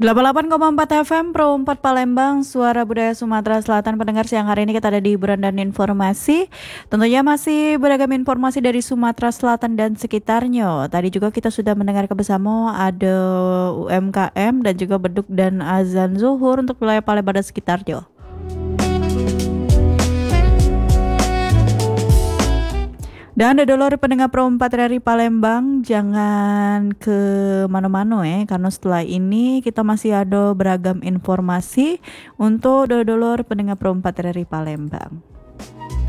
88,4 FM Pro 4 Palembang, Suara Budaya Sumatera Selatan. Pendengar, siang hari ini kita ada di hiburan dan informasi. Tentunya masih beragam informasi dari Sumatera Selatan dan sekitarnya. Tadi juga kita sudah mendengar bersama ada UMKM dan juga beduk dan azan zuhur untuk wilayah Palembang dan sekitarnya. Dan dodolor pendengar Pro 4 dari Palembang, jangan ke mana-mana karena setelah ini kita masih ada beragam informasi untuk dodolor pendengar Pro 4 dari Palembang.